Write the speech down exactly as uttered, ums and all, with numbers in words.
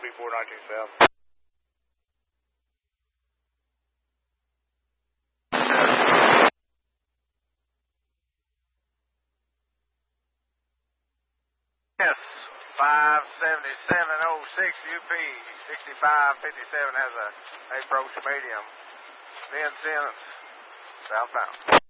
B four nineteen South. Yes, five seventy-seven oh six U P, sixty-five fifty-seven has a approach medium. Ben Simmons, southbound.